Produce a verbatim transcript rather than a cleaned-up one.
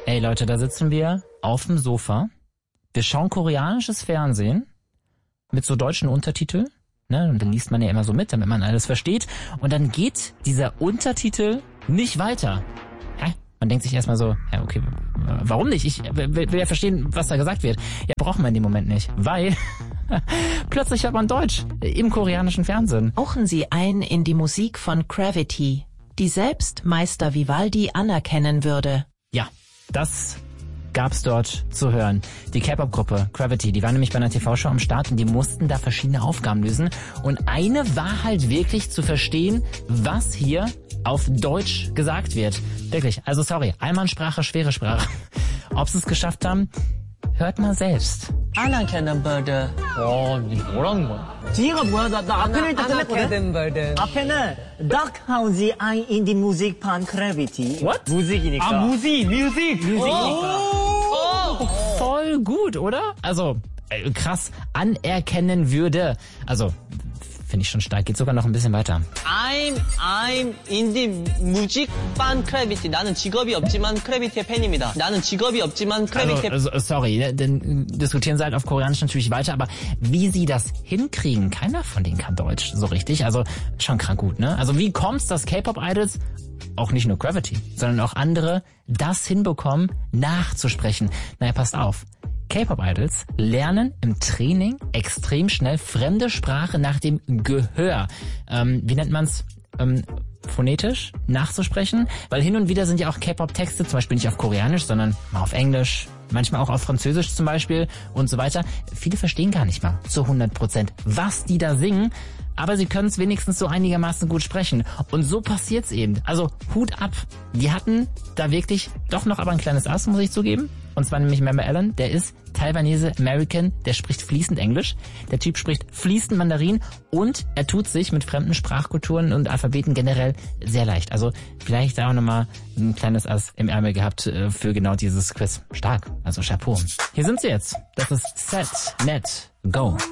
Ey Leute, da sitzen wir auf dem Sofa. Wir schauen koreanisches Fernsehen mit so deutschen Untertiteln. Ne? Und dann liest man ja immer so mit, damit man alles versteht. Und dann geht dieser Untertitel nicht weiter. Hä? Man denkt sich erstmal so, ja okay, warum nicht? Ich will, will ja verstehen, was da gesagt wird. Ja, brauchen wir in dem Moment nicht, weil plötzlich hört man Deutsch im koreanischen Fernsehen. Tauchen Sie ein in die Musik von Gravity, die selbst Meister Vivaldi anerkennen würde. Ja, das gab's dort zu hören. Die K-Pop-Gruppe Gravity, die war nämlich bei einer T V-Show am Start und die mussten da verschiedene Aufgaben lösen. Und eine war halt wirklich zu verstehen, was hier auf Deutsch gesagt wird. Wirklich, also sorry, Allmannsprache, schwere Sprache. Ob sie es geschafft haben, hört mal selbst. 아나케는 버드. 와, 이게 뭐라는 거야? 뒤가 뭐야? 나, 나 앞에는 일단 아나케는 버드. 앞에는 Duck hauen Sie ein in die Musik von Gravity. What? 무직이니까. 아, 무지, 뮤직. 무직이니까. Voll gut, oder? Also, äh, krass, anerkennen würde. Also, finde ich schon stark. Geht sogar noch ein bisschen weiter. I'm, I'm in the music fan Gravity. 나는 직업이 없지만 Gravity의 팬입니다. 나는 직업이 없지만 Gravity의 Also, also, sorry, ne, denn äh, diskutieren sie halt auf Koreanisch natürlich weiter, aber wie sie das hinkriegen, keiner von denen kann Deutsch so richtig. Also, schon krank gut, ne? Also, wie kommt's, dass K-Pop-Idols, auch nicht nur Gravity, sondern auch andere, das hinbekommen, nachzusprechen? Naja, passt auf. K-Pop-Idols lernen im Training extrem schnell fremde Sprache nach dem Gehör. Ähm, wie nennt man's? Ähm, phonetisch nachzusprechen? Weil hin und wieder sind ja auch K-Pop-Texte zum Beispiel nicht auf Koreanisch, sondern mal auf Englisch, manchmal auch auf Französisch zum Beispiel und so weiter. Viele verstehen gar nicht mal zu hundert Prozent, was die da singen, aber sie können es wenigstens so einigermaßen gut sprechen. Und so passiert's eben. Also Hut ab. Die hatten da wirklich doch noch aber ein kleines Ass, muss ich zugeben. Und zwar nämlich Member Allen, der ist Taiwanese American, der spricht fließend Englisch. Der Typ spricht fließend Mandarin und er tut sich mit fremden Sprachkulturen und Alphabeten generell sehr leicht. Also vielleicht da auch nochmal ein kleines Ass im Ärmel gehabt für genau dieses Quiz. Stark, also Chapeau. Hier sind sie jetzt. Das ist Set, Net, Go.